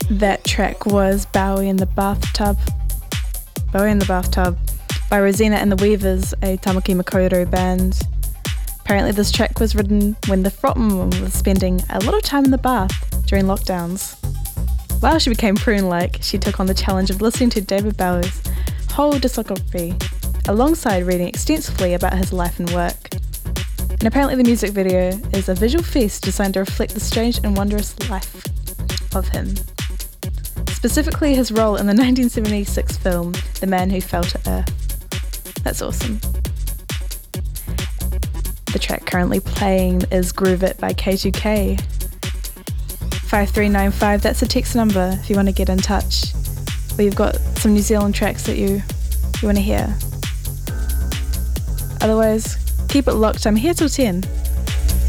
That track was Bowie in the Bathtub. Bowie in the Bathtub by Rosina and the Weavers, a Tamaki Makaurau band. Apparently this track was written when the frontwoman was spending a lot of time in the bath during lockdowns. While she became prune-like, she took on the challenge of listening to David Bowie's whole discography, alongside reading extensively about his life and work. And apparently the music video is a visual feast designed to reflect the strange and wondrous life of him. Specifically his role in the 1976 film, The Man Who Fell to Earth. That's awesome. The track currently playing is Groove It by K2K. 5395, that's a text number if you want to get in touch. Or you've got some New Zealand tracks that you want to hear. Otherwise, keep it locked. I'm here till 10.